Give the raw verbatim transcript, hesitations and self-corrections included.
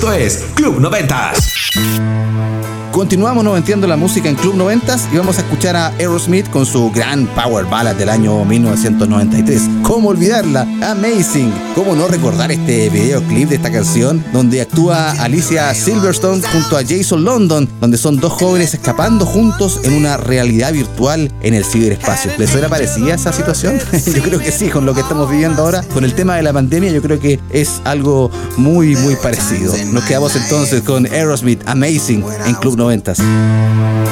Esto es Club noventas. Continuamos noventeando la música en Club noventas y vamos a escuchar a Aerosmith con su gran power ballad del año mil novecientos noventa y tres. ¿Cómo olvidarla? Amazing. ¿Cómo no recordar este videoclip de esta canción donde actúa Alicia Silverstone junto a Jason London, donde son dos jóvenes escapando juntos en una realidad virtual en el ciberespacio? ¿Les suena parecida esa situación? Yo creo que sí, con lo que estamos viviendo ahora, con el tema de la pandemia, yo creo que es algo muy, muy parecido. Nos quedamos entonces con Aerosmith, Amazing, en Club noventas.